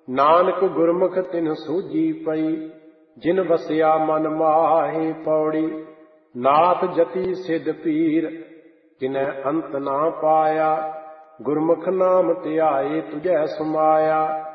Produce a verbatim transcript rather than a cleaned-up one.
ਨਾਨਕ ਗੁਰਮੁਖ ਤਿਨ ਸੂਝੀ ਪਈ, ਜਿਨ ਵਸਿਆ ਮਨ ਮਾਹੇ। ਪੌੜੀ। ਨਾਥ ਜਤੀ ਸਿੱਧ ਪੀਰ, ਕਿਨੈ ਅੰਤ ਨਾ ਪਾਇਆ। ਗੁਰਮੁਖ ਨਾਮ ਧਿਆਏ ਤੁਝੈ ਸਮਾਇਆ।